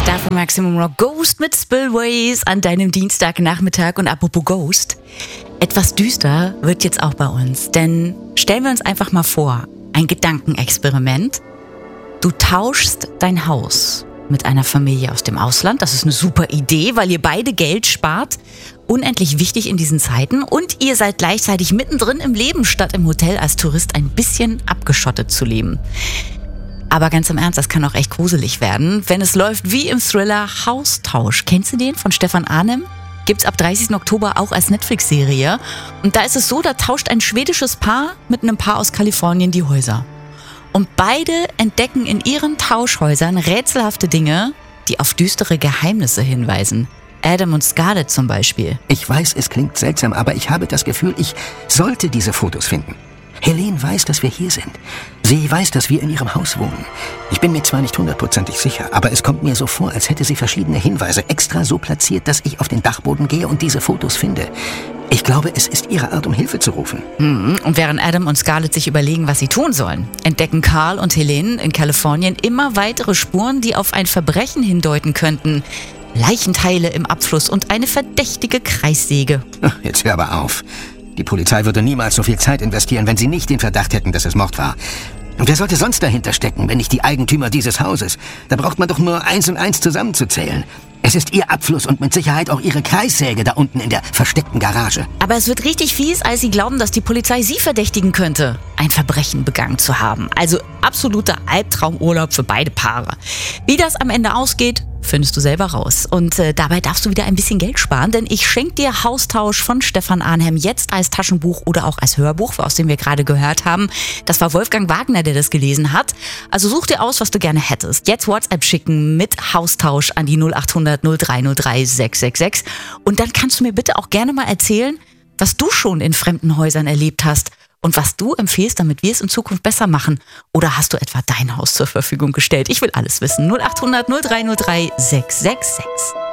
Star für Maximum Rock. Ghost mit Spillways an deinem Dienstagnachmittag. Und apropos Ghost, etwas düster wird jetzt auch bei uns. Denn stellen wir uns einfach mal vor, ein Gedankenexperiment. Du tauschst dein Haus mit einer Familie aus dem Ausland. Das ist eine super Idee, weil ihr beide Geld spart. Unendlich wichtig in diesen Zeiten. Und ihr seid gleichzeitig mittendrin im Leben, statt im Hotel als Tourist ein bisschen abgeschottet zu leben. Aber ganz im Ernst, das kann auch echt gruselig werden, wenn es läuft wie im Thriller Haustausch. Kennst du den von Stefan Arnim? Gibt's ab 30. Oktober auch als Netflix-Serie. Und da ist es so, da tauscht ein schwedisches Paar mit einem Paar aus Kalifornien die Häuser. Und beide entdecken in ihren Tauschhäusern rätselhafte Dinge, die auf düstere Geheimnisse hinweisen. Adam und Scarlett zum Beispiel. Ich weiß, es klingt seltsam, aber ich habe das Gefühl, ich sollte diese Fotos finden. Helene weiß, dass wir hier sind. Sie weiß, dass wir in ihrem Haus wohnen. Ich bin mir zwar nicht 100%ig sicher, aber es kommt mir so vor, als hätte sie verschiedene Hinweise extra so platziert, dass ich auf den Dachboden gehe und diese Fotos finde. Ich glaube, es ist ihre Art, um Hilfe zu rufen. Und während Adam und Scarlett sich überlegen, was sie tun sollen, entdecken Carl und Helene in Kalifornien immer weitere Spuren, die auf ein Verbrechen hindeuten könnten. Leichenteile im Abfluss und eine verdächtige Kreissäge. Ach, jetzt hör aber auf. Die Polizei würde niemals so viel Zeit investieren, wenn sie nicht den Verdacht hätten, dass es Mord war. Und wer sollte sonst dahinter stecken, wenn nicht die Eigentümer dieses Hauses? Da braucht man doch nur 1 und 1 zusammenzuzählen. Es ist ihr Abfluss und mit Sicherheit auch ihre Kreissäge da unten in der versteckten Garage. Aber es wird richtig fies, als sie glauben, dass die Polizei sie verdächtigen könnte, ein Verbrechen begangen zu haben. Also absoluter Albtraumurlaub für beide Paare. Wie das am Ende ausgeht, findest du selber raus. Und dabei darfst du wieder ein bisschen Geld sparen, denn ich schenke dir Haustausch von Stefan Arnim jetzt als Taschenbuch oder auch als Hörbuch, aus dem wir gerade gehört haben. Das war Wolfgang Wagner, der das gelesen hat. Also such dir aus, was du gerne hättest. Jetzt WhatsApp schicken mit Haustausch an die 0800 0303 666. Und dann kannst du mir bitte auch gerne mal erzählen, was du schon in fremden Häusern erlebt hast und was du empfiehlst, damit wir es in Zukunft besser machen. Oder hast du etwa dein Haus zur Verfügung gestellt? Ich will alles wissen. 0800 0303 666.